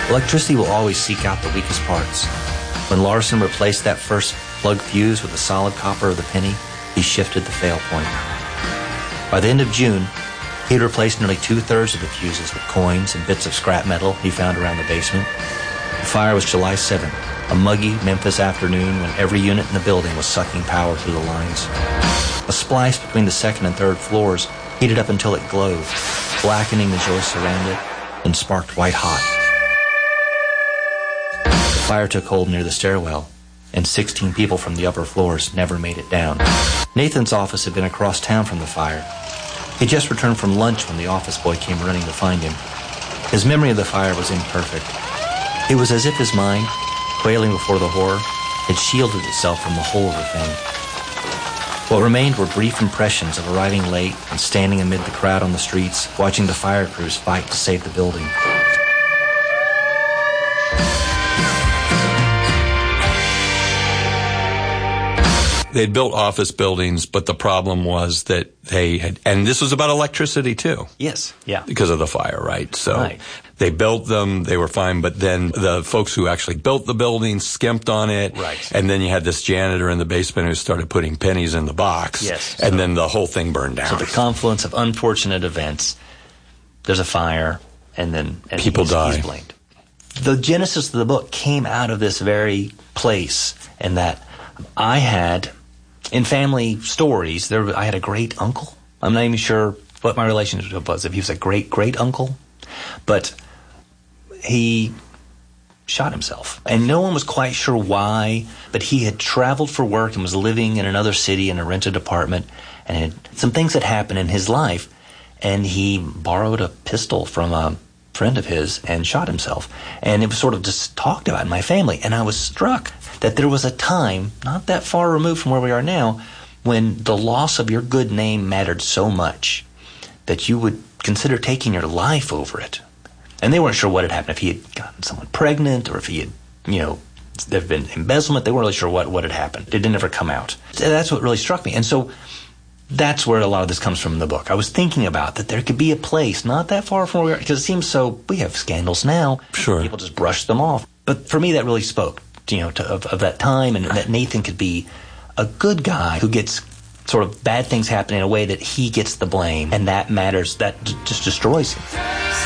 Electricity will always seek out the weakest parts. When Larson replaced that first plug fuse with the solid copper of the penny, he shifted the fail point. By the end of June, he had replaced nearly 2/3 of the fuses with coins and bits of scrap metal he found around the basement. The fire was July 7th, a muggy Memphis afternoon when every unit in the building was sucking power through the lines. A splice between the second and third floors heated up until it glowed, blackening the joists around it, and sparked white hot. The fire took hold near the stairwell, and 16 people from the upper floors never made it down. Nathan's office had been across town from the fire. He just returned from lunch when the office boy came running to find him. His memory of the fire was imperfect. It was as if his mind, quailing before the horror, had shielded itself from the whole of the thing. What remained were brief impressions of arriving late and standing amid the crowd on the streets, watching the fire crews fight to save the building. They'd built office buildings, but the problem was that they had, and this was about electricity too. Yes, yeah. Because of the fire, right? So right. They built them, they were fine, but then the folks who actually built the building skimped on it. Right. And then you had this janitor in the basement who started putting pennies in the box. Yes. And then the whole thing burned down. So the confluence of unfortunate events, there's a fire, and then people die. He's blamed. The genesis of the book came out of this very place, in that I had, in family stories, I had a great uncle. I'm not even sure what my relationship was, if he was a great uncle, but he shot himself. And no one was quite sure why, but he had traveled for work and was living in another city in a rented apartment, and some things had happened in his life, and he borrowed a pistol from a friend of his and shot himself. And it was sort of just talked about in my family, and I was struck that there was a time, not that far removed from where we are now, when the loss of your good name mattered so much that you would consider taking your life over it. And they weren't sure what had happened, if he had gotten someone pregnant or if he had, there had been embezzlement. They weren't really sure what had happened. It didn't ever come out. That's what really struck me. And so that's where a lot of this comes from in the book. I was thinking about that there could be a place not that far from where we are, because it seems so, we have scandals now. Sure. People just brush them off. But for me, that really spoke, of that time, and that Nathan could be a good guy who gets sort of bad things happen in a way that he gets the blame, and that matters, that just destroys him.